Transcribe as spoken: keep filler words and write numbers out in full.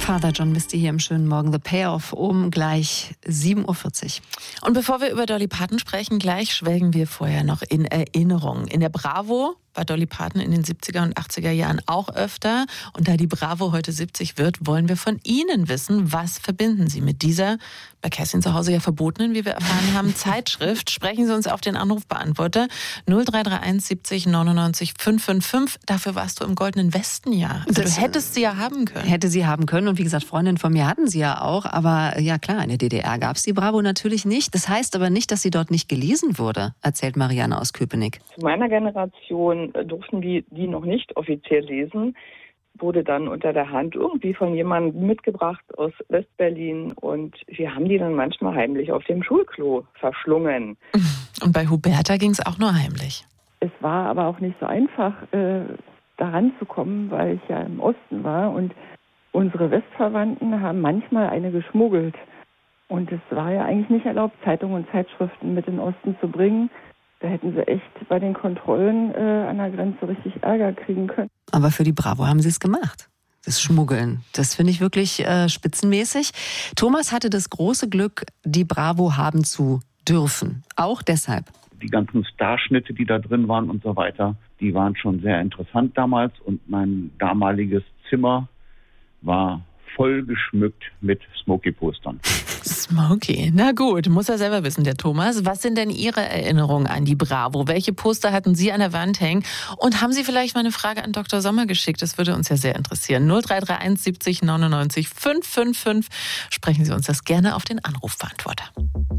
Father John Misty hier im schönen Morgen. The Payoff um gleich sieben Uhr vierzig. Und bevor wir über Dolly Parton sprechen, gleich schwelgen wir vorher noch in Erinnerungen. In der Bravo war Dolly Parton in den siebziger und achtziger Jahren auch öfter. Und da die Bravo heute siebzig wird, wollen wir von Ihnen wissen, was verbinden Sie mit dieser, bei Kerstin zu Hause ja verbotenen, wie wir erfahren haben, Zeitschrift. Sprechen Sie uns auf den Anrufbeantworter null drei drei eins siebzig neunundneunzig fünf fünf fünf. Dafür warst du im Goldenen Westen ja. Also Das du hättest sie ja haben können. Hätte sie haben können. Und wie gesagt, Freundinnen von mir hatten sie ja auch. Aber ja klar, in der D D R gab es die Bravo natürlich nicht. Das heißt aber nicht, dass sie dort nicht gelesen wurde, erzählt Marianne aus Köpenick. Zu meiner Generation durften die die noch nicht offiziell lesen. Wurde dann unter der Hand irgendwie von jemandem mitgebracht aus Westberlin. Und wir haben die dann manchmal heimlich auf dem Schulklo verschlungen. Und bei Huberta ging es auch nur heimlich. Es war aber auch nicht so einfach, äh, daran zu kommen, weil ich ja im Osten war. Und unsere Westverwandten haben manchmal eine geschmuggelt. Und es war ja eigentlich nicht erlaubt, Zeitungen und Zeitschriften mit in den Osten zu bringen. Da hätten sie echt bei den Kontrollen äh, an der Grenze richtig Ärger kriegen können. Aber für die Bravo haben sie es gemacht. Das Schmuggeln, das finde ich wirklich äh, spitzenmäßig. Thomas hatte das große Glück, die Bravo haben zu dürfen. Auch deshalb. Die ganzen Starschnitte, die da drin waren und so weiter, die waren schon sehr interessant damals. Und mein damaliges Zimmer war voll geschmückt mit Smokey-Postern. Smokey, na gut, muss er selber wissen, der Thomas. Was sind denn Ihre Erinnerungen an die Bravo? Welche Poster hatten Sie an der Wand hängen? Und haben Sie vielleicht mal eine Frage an Doktor Sommer geschickt? Das würde uns ja sehr interessieren. null drei drei eins siebzig neunundneunzig fünf fünf fünf. Sprechen Sie uns das gerne auf den Anrufbeantworter.